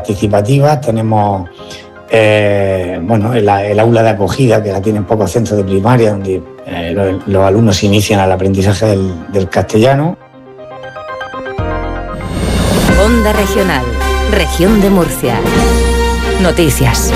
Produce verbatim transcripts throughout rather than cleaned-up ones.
participativas, tenemos eh, bueno, el, el aula de acogida, que la tienen pocos centros de primaria, donde eh, los, los alumnos se inician al aprendizaje del, del castellano. Onda Regional, Región de Murcia. Noticias.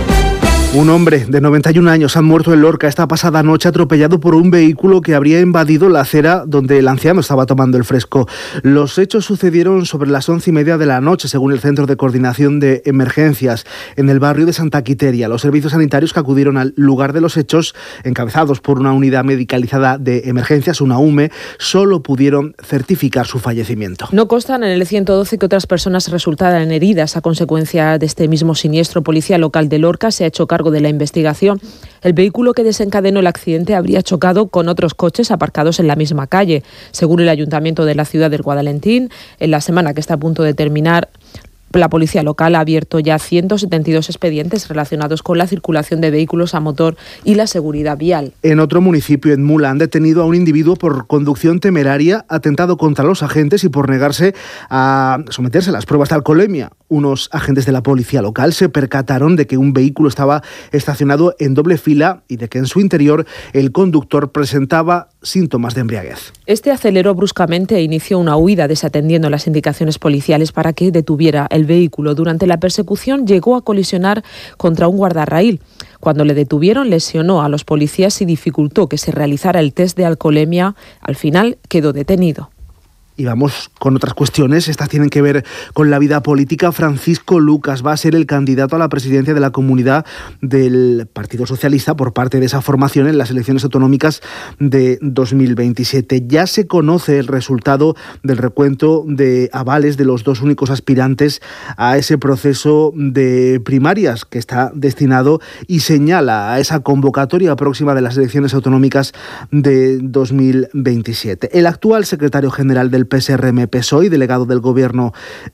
Un hombre de noventa y un años ha muerto en Lorca esta pasada noche atropellado por un vehículo que habría invadido la acera donde el anciano estaba tomando el fresco. Los hechos sucedieron sobre las once y media de la noche, según el Centro de Coordinación de Emergencias, en el barrio de Santa Quiteria. Los servicios sanitarios que acudieron al lugar de los hechos, encabezados por una unidad medicalizada de emergencias, una U M E, solo pudieron certificar su fallecimiento. No constan en el ciento doce que otras personas resultaran heridas a consecuencia de este mismo siniestro. Policía local de Lorca se ha hecho cargo de la investigación. El vehículo que desencadenó el accidente habría chocado con otros coches aparcados en la misma calle. Según el Ayuntamiento de la ciudad del Guadalentín, en la semana que está a punto de terminar, la policía local ha abierto ya ciento setenta y dos expedientes relacionados con la circulación de vehículos a motor y la seguridad vial. En otro municipio, en Mula, han detenido a un individuo por conducción temeraria, atentado contra los agentes y por negarse a someterse a las pruebas de alcoholemia. Unos agentes de la policía local se percataron de que un vehículo estaba estacionado en doble fila y de que en su interior el conductor presentaba síntomas de embriaguez. Este aceleró bruscamente e inició una huida desatendiendo las indicaciones policiales para que detuviera el vehículo. Durante la persecución llegó a colisionar contra un guardarraíl. Cuando le detuvieron, lesionó a los policías y dificultó que se realizara el test de alcoholemia. Al final quedó detenido. Y vamos con otras cuestiones. Estas tienen que ver con la vida política. Francisco Lucas va a ser el candidato a la presidencia de la Comunidad del Partido Socialista por parte de esa formación en las elecciones autonómicas de dos mil veintisiete. Ya se conoce el resultado del recuento de avales de los dos únicos aspirantes a ese proceso de primarias que está destinado y señala a esa convocatoria próxima de las elecciones autonómicas de dos mil veintisiete. El actual secretario general del P S R M P S O E y delegado del Gobierno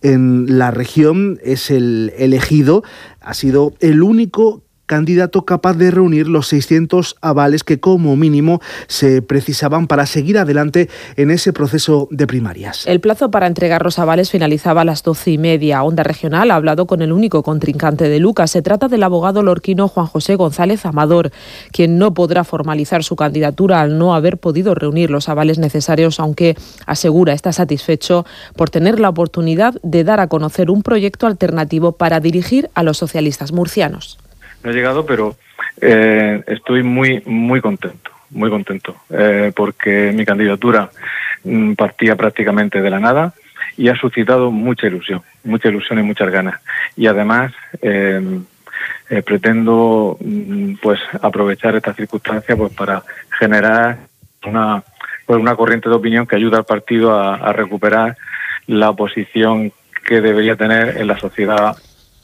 en la región es el elegido. Ha sido el único candidato capaz de reunir los seiscientos avales que como mínimo se precisaban para seguir adelante en ese proceso de primarias. El plazo para entregar los avales finalizaba a las doce y media. Onda Regional ha hablado con el único contrincante de Lucas. Se trata del abogado lorquino Juan José González Amador, quien no podrá formalizar su candidatura al no haber podido reunir los avales necesarios, aunque asegura está satisfecho por tener la oportunidad de dar a conocer un proyecto alternativo para dirigir a los socialistas murcianos. No he llegado, pero eh, estoy muy muy contento, muy contento, eh, porque mi candidatura mm, partía prácticamente de la nada y ha suscitado mucha ilusión, mucha ilusión y muchas ganas. Y además eh, eh, pretendo mm, pues aprovechar esta circunstancia pues para generar una pues una corriente de opinión que ayude al partido a, a recuperar la posición que debería tener en la sociedad.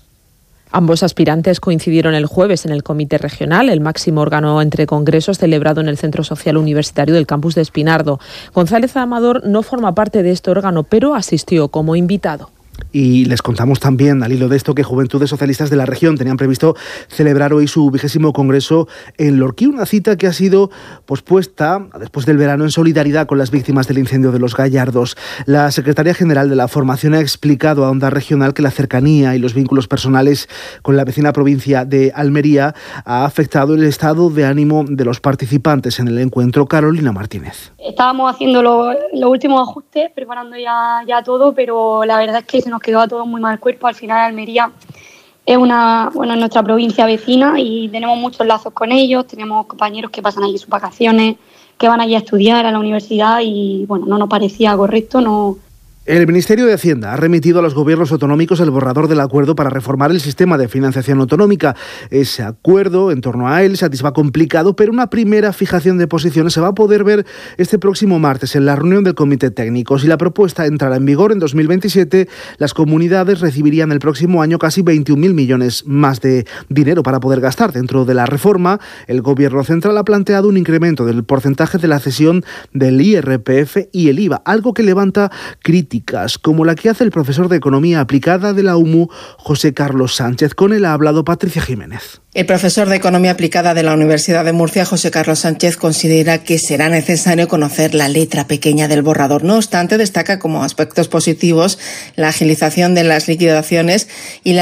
Ambos aspirantes coincidieron el jueves en el Comité Regional, el máximo órgano entre congresos celebrado en el Centro Social Universitario del campus de Espinardo. González Amador no forma parte de este órgano, pero asistió como invitado. Y les contamos también, al hilo de esto, que Juventudes Socialistas de la región tenían previsto celebrar hoy su vigésimo congreso en Lorquí, una cita que ha sido pospuesta después del verano en solidaridad con las víctimas del incendio de Los Gallardos. La secretaria general de la formación ha explicado a Onda Regional que la cercanía y los vínculos personales con la vecina provincia de Almería ha afectado el estado de ánimo de los participantes en el encuentro. Carolina Martínez. Estábamos haciendo los, los últimos ajustes, preparando ya, ya todo, pero la verdad es que se nos quedó a todos muy mal cuerpo. Al final Almería es una, bueno, nuestra provincia vecina y tenemos muchos lazos con ellos. Tenemos compañeros que pasan allí sus vacaciones, que van allí a estudiar a la universidad y bueno, no nos parecía correcto, no. El Ministerio de Hacienda ha remitido a los gobiernos autonómicos el borrador del acuerdo para reformar el sistema de financiación autonómica. Ese acuerdo, en torno a él, se atisba complicado, pero una primera fijación de posiciones se va a poder ver este próximo martes en la reunión del Comité Técnico. Si la propuesta entrara en vigor en dos mil veintisiete, las comunidades recibirían el próximo año casi veintiún mil millones más de dinero para poder gastar. Dentro de la reforma, el Gobierno central ha planteado un incremento del porcentaje de la cesión del I R P F y el I V A, algo que levanta críticas, como la que hace el profesor de Economía Aplicada de la U M U, José Carlos Sánchez. Con él ha hablado Patricia Jiménez. El profesor de Economía Aplicada de la Universidad de Murcia, José Carlos Sánchez, considera que será necesario conocer la letra pequeña del borrador. No obstante, destaca como aspectos positivos la agilización de las liquidaciones y la